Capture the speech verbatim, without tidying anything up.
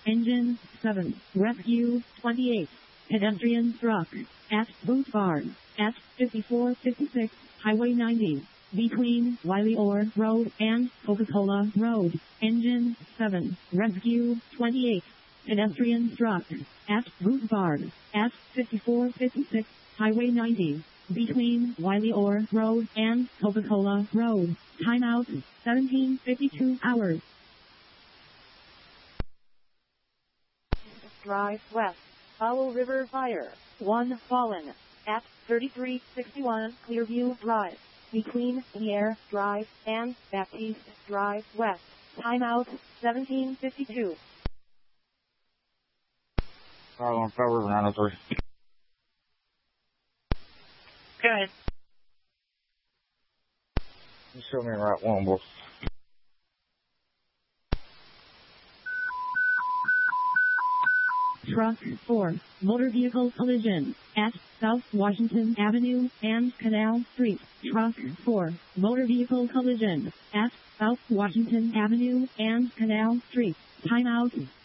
Engine seven. Rescue twenty-eight. Pedestrian struck at Boulevard at fifty-four fifty-six Highway ninety. Between Wiley Orr Road and Coca-Cola Road. Engine seven. Rescue twenty-eight. Pedestrian struck at Boulevard at fifty-four fifty-six Highway ninety. Between Wiley Orr Road and Coca-Cola Road. Timeout seventeen fifty-two hours. Drive west. Powell River Fire. One fallen at thirty-three sixty-one Clearview Drive. Between Lier Drive and Baptiste Drive West. Timeout seventeen fifty-two. Fire on Powell River nine oh three. Go ahead. You show me right one, boy. Truck four. Motor vehicle collision at South Washington Avenue and Canal Street. Truck four. Motor vehicle collision at South Washington Avenue and Canal Street. Timeout